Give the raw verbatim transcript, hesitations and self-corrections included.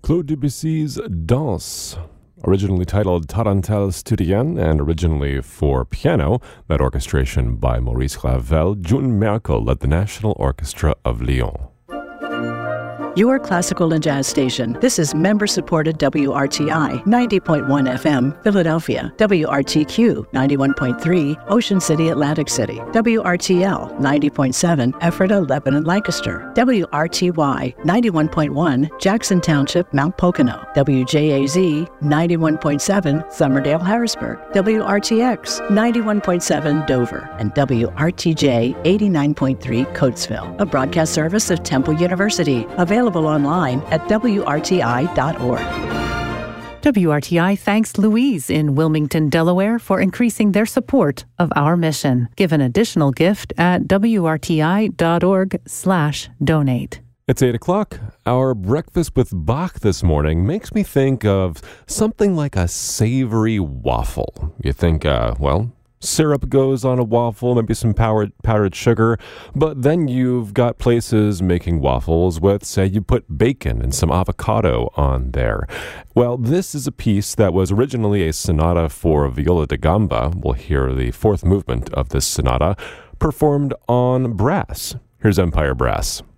Claude Debussy's Danse, originally titled Tarentelle Styrienne and originally for piano, that orchestration by Maurice Ravel. June Merkel led the National Orchestra of Lyon. Your classical and jazz station. This is member-supported W R T I ninety point one F M, Philadelphia. W R T Q ninety-one point three, Ocean City, Atlantic City. W R T L ninety point seven, Ephrata, Lebanon, Lancaster. W R T Y ninety-one point one, Jackson Township, Mount Pocono. W J A Z ninety-one point seven, Summerdale, Harrisburg. W R T X ninety-one point seven, Dover. And W R T J eighty-nine point three, Coatesville. A broadcast service of Temple University. Available online at W R T I dot org. W R T I thanks Louise in Wilmington, Delaware for increasing their support of our mission. Give an additional gift at W R T I dot org slash donate. It's eight o'clock. Our breakfast with Bach this morning makes me think of something like a savory waffle. You think, uh, well... syrup goes on a waffle, maybe some powdered, powdered sugar, but then you've got places making waffles with, say, you put bacon and some avocado on there. Well, this is a piece that was originally a sonata for viola da gamba. We'll hear the fourth movement of this sonata performed on brass. Here's Empire Brass.